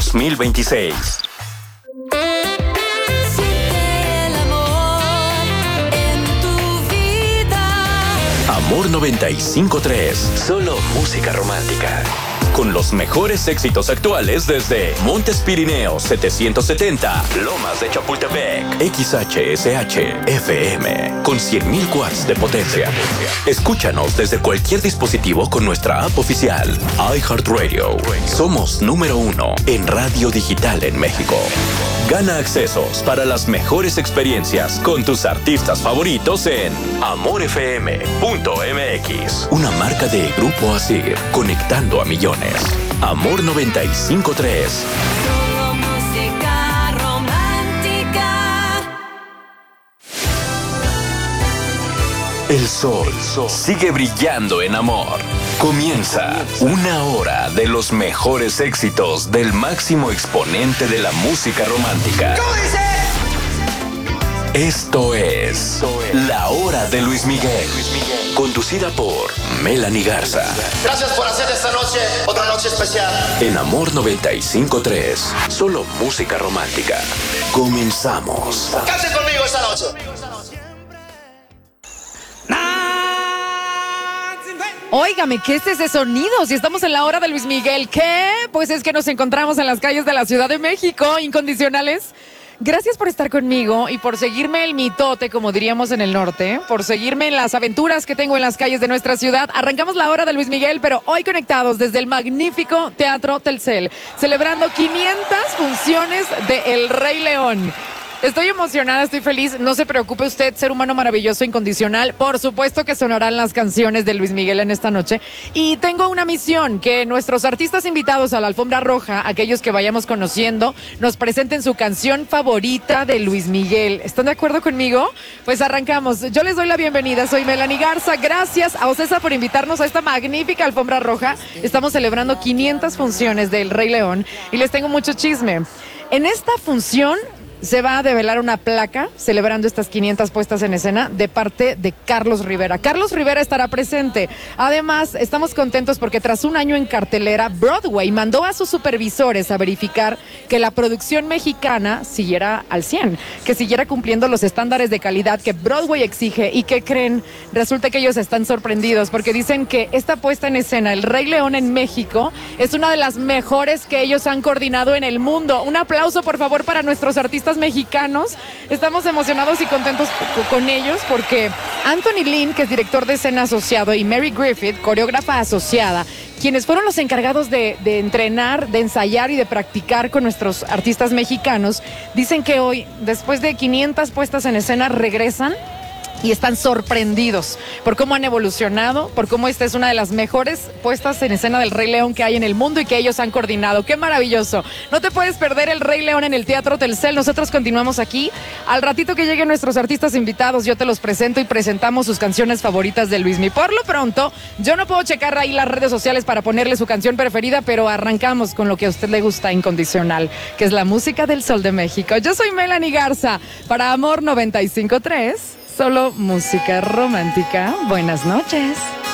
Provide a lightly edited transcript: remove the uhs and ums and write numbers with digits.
2026. Amor 95.3, solo música romántica. Con los mejores éxitos actuales desde Montes Pirineos 770, Lomas de Chapultepec, XHSH FM, con 100.000 watts de potencia. Escúchanos desde cualquier dispositivo con nuestra app oficial, iHeartRadio. Somos número 1 en radio digital en México. Gana accesos para las mejores experiencias con tus artistas favoritos en amorfm.mx. Una marca de Grupo Asir, conectando a millones. Amor 95.3. Solo música romántica. El sol sigue brillando en amor. Comienza una hora de los mejores éxitos del máximo exponente de la música romántica. ¿Cómo dice? Esto es La Hora de Luis Miguel, conducida por Melanie Garza. Gracias por hacer esta noche otra noche especial. En Amor 95.3, solo música romántica. Comenzamos. Canten conmigo esta noche. Óigame, ¿qué es ese sonido? Si estamos en La Hora de Luis Miguel, ¿qué? Pues es que nos encontramos en las calles de la Ciudad de México, incondicionales. Gracias por estar conmigo y por seguirme el mitote, como diríamos en el norte, por seguirme en las aventuras que tengo en las calles de nuestra ciudad. Arrancamos La Hora de Luis Miguel, pero hoy conectados desde el magnífico Teatro Telcel, celebrando 500 funciones de El Rey León. Estoy emocionada, estoy feliz. No se preocupe usted, ser humano maravilloso, incondicional. Por supuesto que sonarán las canciones de Luis Miguel en esta noche. Y tengo una misión, que nuestros artistas invitados a la alfombra roja, aquellos que vayamos conociendo, nos presenten su canción favorita de Luis Miguel. ¿Están de acuerdo conmigo? Pues arrancamos. Yo les doy la bienvenida, soy Melanie Garza. Gracias a Ocesa por invitarnos a esta magnífica alfombra roja. Estamos celebrando 500 funciones del Rey León y les tengo mucho chisme. En esta función se va a develar una placa celebrando estas 500 puestas en escena de parte de Carlos Rivera. Carlos Rivera estará presente. Además, estamos contentos porque tras un año en cartelera, Broadway mandó a sus supervisores a verificar que la producción mexicana siguiera al 100, que siguiera cumpliendo los estándares de calidad que Broadway exige. ¿Y qué creen? Resulta que ellos están sorprendidos porque dicen que esta puesta en escena, El Rey León en México, es una de las mejores que ellos han coordinado en el mundo. Un aplauso, por favor, para nuestros artistas mexicanos. Estamos emocionados y contentos con ellos porque Anthony Lynn, que es director de escena asociado, y Mary Griffith, coreógrafa asociada, quienes fueron los encargados de entrenar, de ensayar y de practicar con nuestros artistas mexicanos, dicen que hoy, después de 500 puestas en escena, regresan y están sorprendidos por cómo han evolucionado, por cómo esta es una de las mejores puestas en escena del Rey León que hay en el mundo y que ellos han coordinado. ¡Qué maravilloso! No te puedes perder El Rey León en el Teatro Telcel. Nosotros continuamos aquí. Al ratito que lleguen nuestros artistas invitados, yo te los presento y presentamos sus canciones favoritas de Luismi. Por lo pronto, yo no puedo checar ahí las redes sociales para ponerle su canción preferida, pero arrancamos con lo que a usted le gusta incondicional, que es la música del Sol de México. Yo soy Melanie Garza para Amor 95.3. Solo música romántica. Buenas noches.